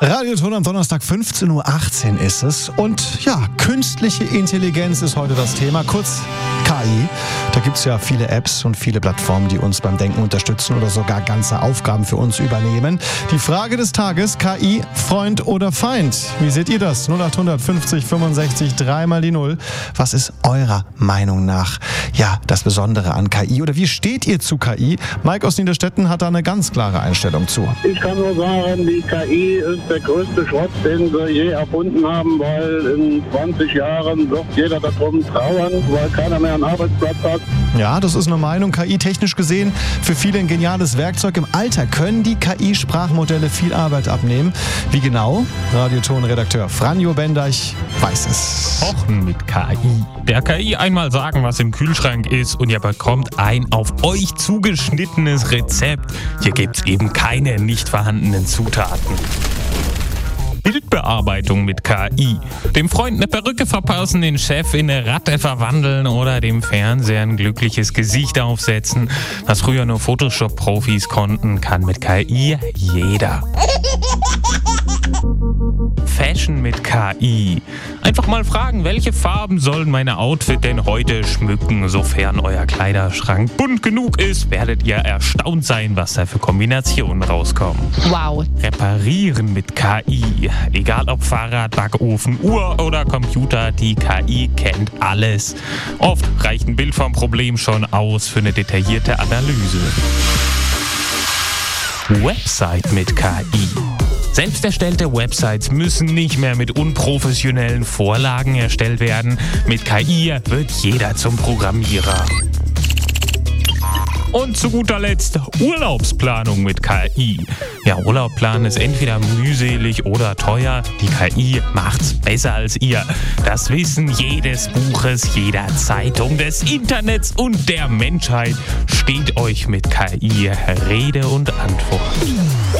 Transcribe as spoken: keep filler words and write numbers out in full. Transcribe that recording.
Radioton am Donnerstag, fünfzehn Uhr achtzehn ist es. Und ja, künstliche Intelligenz ist heute das Thema, kurz K I. Da gibt es ja viele Apps und viele Plattformen, die uns beim Denken unterstützen oder sogar ganze Aufgaben für uns übernehmen. Die Frage des Tages, K I, Freund oder Feind? Wie seht ihr das? null acht fünfzig fünfundsechzig drei mal die null. Was ist eurer Meinung nach ja das Besondere an K I? Oder wie steht ihr zu K I? Mike aus Niederstetten hat da eine ganz klare Einstellung zu. Ich kann nur sagen, die K I ist der größte Schrott, den sie je erfunden haben, weil in zwanzig Jahren wird jeder darum trauern, weil keiner mehr einen Arbeitsplatz hat. Ja, das ist eine Meinung. K I technisch gesehen für viele ein geniales Werkzeug. Im Alter können die K I-Sprachmodelle viel Arbeit abnehmen. Wie genau? Radioton-Redakteur Franjo Bendeich weiß es. Kochen mit K I. Der K I einmal sagen, was im Kühlschrank ist und ihr bekommt ein auf euch zugeschnittenes Rezept. Hier gibt's eben keine nicht vorhandenen Zutaten. Bildbearbeitung mit K I. Dem Freund eine Perücke verpassen, den Chef in eine Ratte verwandeln oder dem Fernseher ein glückliches Gesicht aufsetzen. Was früher nur Photoshop-Profis konnten, kann mit K I jeder. Fashion mit K I. Einfach mal fragen, welche Farben sollen meine Outfit denn heute schmücken? Sofern euer Kleiderschrank bunt genug ist, werdet ihr erstaunt sein, was da für Kombinationen rauskommen. Wow. Reparieren mit K I. Egal ob Fahrrad, Backofen, Uhr oder Computer, die K I kennt alles. Oft reicht ein Bild vom Problem schon aus für eine detaillierte Analyse. Website mit K I. Selbst erstellte Websites müssen nicht mehr mit unprofessionellen Vorlagen erstellt werden. Mit K I wird jeder zum Programmierer. Und zu guter Letzt Urlaubsplanung mit K I. Ja, Urlaub planen ist entweder mühselig oder teuer. Die K I macht's besser als ihr. Das Wissen jedes Buches, jeder Zeitung, des Internets und der Menschheit steht euch mit K I Rede und Antwort.